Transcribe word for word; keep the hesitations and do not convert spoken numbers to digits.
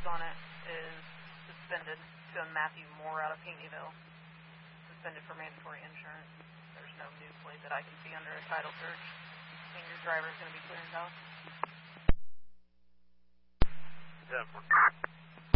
on it is suspended. To Matthew Moore out of Pinckneyville. Suspended for mandatory insurance. There's no new plate that I can see under a title search. And your driver's going to be cleared off. Definitely.